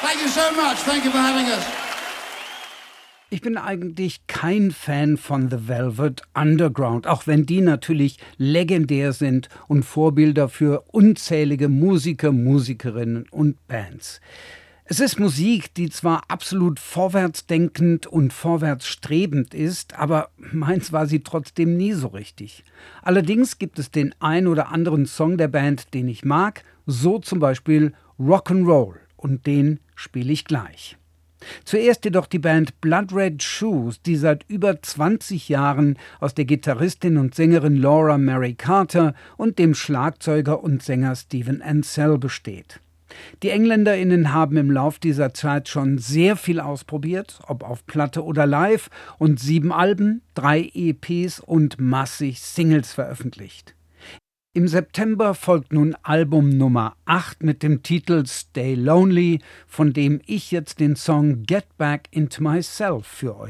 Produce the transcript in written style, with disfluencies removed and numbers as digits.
Thank you so much. Thank you for having us. Ich bin eigentlich kein Fan von The Velvet Underground, auch wenn die natürlich legendär sind und Vorbilder für unzählige Musiker, Musikerinnen und Bands. Es ist Musik, die zwar absolut vorwärtsdenkend und vorwärtsstrebend ist, aber meins war sie trotzdem nie so richtig. Allerdings gibt es den ein oder anderen Song der Band, den ich mag, so zum Beispiel Rock'n'Roll, und den spiele ich gleich. Zuerst jedoch die Band Blood Red Shoes, die seit über 20 Jahren aus der Gitarristin und Sängerin Laura Mary Carter und dem Schlagzeuger und Sänger Stephen Ansell besteht. Die EngländerInnen haben im Lauf dieser Zeit schon sehr viel ausprobiert, ob auf Platte oder live, und 7 Alben, 3 EPs und massig Singles veröffentlicht. Im September folgt nun Album Nummer 8 mit dem Titel Stay Lonely, von dem ich jetzt den Song Get Back Into Myself für euch